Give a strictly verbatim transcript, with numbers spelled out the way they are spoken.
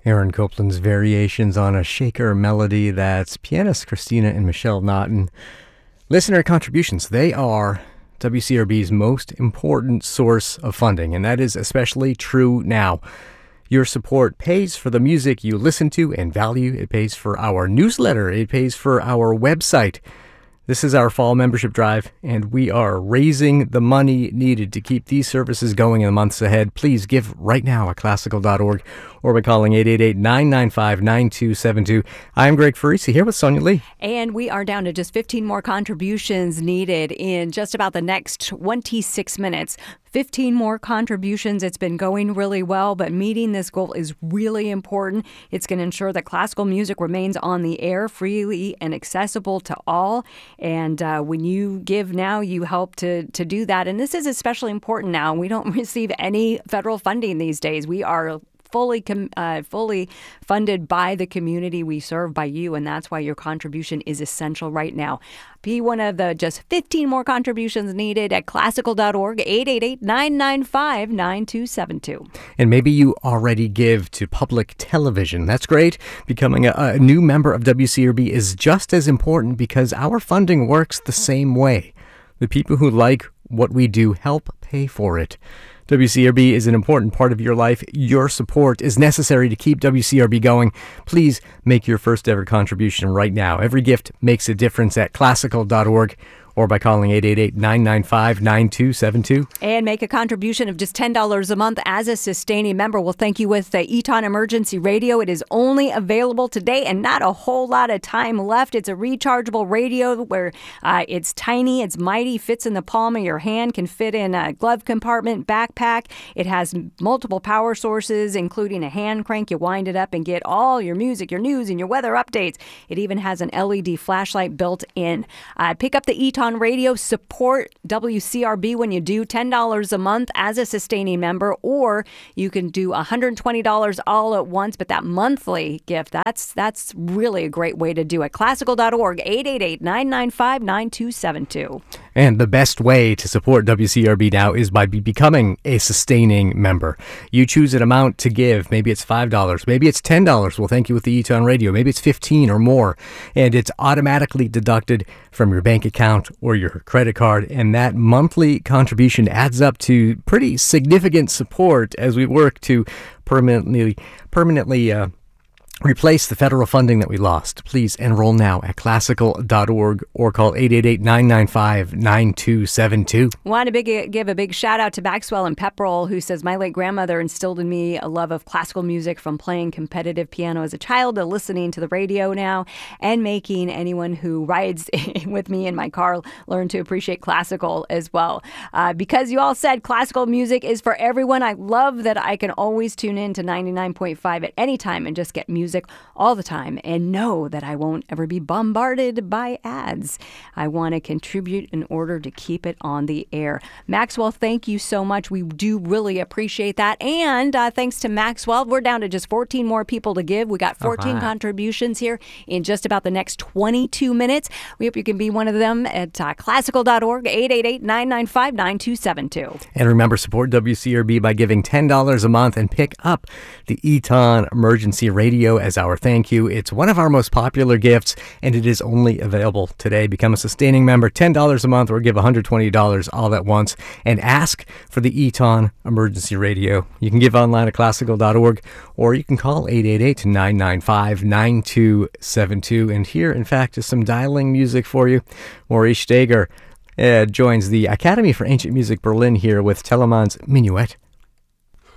Aaron Copland's variations on a shaker melody. That's pianist Christina and Michelle Naughton. Listener contributions, they are W C R B's most important source of funding, and that is especially true now. Your support pays for the music you listen to and value. It pays for our newsletter. It pays for our website. This is our fall membership drive, and we are raising the money needed to keep these services going in the months ahead. Please give right now at classical dot org or by calling eight eight eight, nine nine five, nine two seven two. I'm Greg Farisi here with Sonia Lee. And we are down to just fifteen more contributions needed in just about the next twenty-six minutes. fifteen more contributions. It's been going really well, but meeting this goal is really important. It's going to ensure that classical music remains on the air freely and accessible to all. And uh, when you give now, you help to, to do that. And this is especially important now. We don't receive any federal funding these days. We are fully com- uh, fully funded by the community we serve, by you, and that's why your contribution is essential right now. Be one of the just fifteen more contributions needed at classical dot org, eight eight eight, nine nine five, nine two seven two. And maybe you already give to public television. That's great. Becoming a, a new member of W C R B is just as important because our funding works the same way. The people who like what we do help pay for it. W C R B is an important part of your life. Your support is necessary to keep W C R B going. Please make your first ever contribution right now. Every gift makes a difference at classical dot org or by calling eight eight eight, nine nine five, nine two seven two. And make a contribution of just ten dollars a month as a sustaining member. We'll thank you with the Eton Emergency Radio. It is only available today and not a whole lot of time left. It's a rechargeable radio where uh, it's tiny, it's mighty, fits in the palm of your hand, can fit in a glove compartment, backpack. It has multiple power sources, including a hand crank. You wind it up and get all your music, your news, and your weather updates. It even has an L E D flashlight built in. Uh, pick up the Eton Radio, support W C R B when you do, ten dollars a month as a sustaining member, or you can do one hundred twenty dollars all at once, but that monthly gift, that's that's really a great way to do it. classical dot org, eight eight eight, nine nine five, nine two seven two. And the best way to support W C R B now is by be becoming a sustaining member. You choose an amount to give. Maybe it's five dollars. Maybe it's ten dollars. We'll thank you with the Eton Radio. Maybe it's fifteen dollars or more. And it's automatically deducted from your bank account or your credit card. And that monthly contribution adds up to pretty significant support as we work to permanently, permanently, uh, replace the federal funding that we lost. Please enroll now at classical dot org or call eight eight eight, nine nine five, nine two seven two. Want to big, give a big shout out to Maxwell in Pepperell, who says, my late grandmother instilled in me a love of classical music from playing competitive piano as a child to listening to the radio now and making anyone who rides with me in my car learn to appreciate classical as well. Uh, because you all said classical music is for everyone, I love that I can always tune in to ninety-nine point five at any time and just get music music all the time and know that I won't ever be bombarded by ads. I want to contribute in order to keep it on the air. Maxwell, thank you so much. We do really appreciate that. And uh, thanks to Maxwell, we're down to just fourteen more people to give. We got fourteen uh-huh. contributions here in just about the next twenty-two minutes. We hope you can be one of them at uh, classical dot org, eight eight eight, nine nine five, nine two seven two. And remember, support W C R B by giving ten dollars a month and pick up the Eton Emergency Radio as our thank you. It's one of our most popular gifts, and it is only available today. Become a sustaining member, ten dollars a month, or give one hundred twenty dollars all at once, and ask for the Eton Emergency Radio. You can give online at classical dot org, or you can call eight eight eight, nine nine five, nine two seven two. And here, in fact, is some dialing music for you. Maurice Steger uh, joins the Academy for Ancient Music Berlin here with Telemann's Minuet.